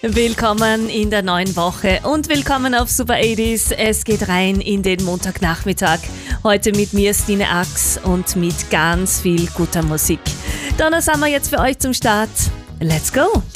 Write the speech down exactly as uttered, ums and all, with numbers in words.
Willkommen in der neuen Woche und willkommen auf Super achtziger. Es geht rein in den Montagnachmittag. Heute mit mir Stine Ax und mit ganz viel guter Musik. Dann sind wir jetzt für euch zum Start. Let's go!